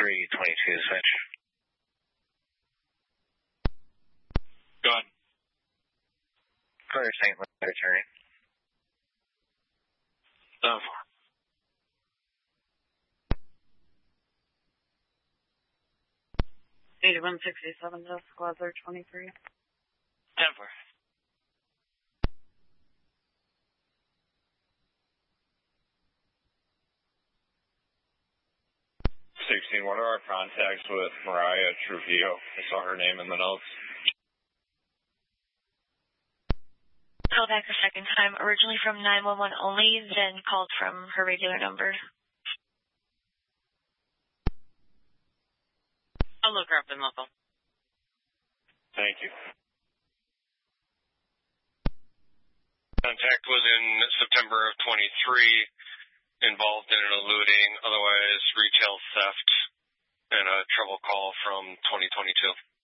322 switch. Go ahead. For St. Louis returning. 4. 8167 to Squadler 23. 10-4. 16, what are our contacts with Mariah Trujillo? I saw her name in the notes. Call back a second time. Originally from 911 only, then called from her regular number. I'll look her up in local. Thank you. Contact was in September of 23, involved in an eluding, otherwise retail theft, and a trouble call from 2022.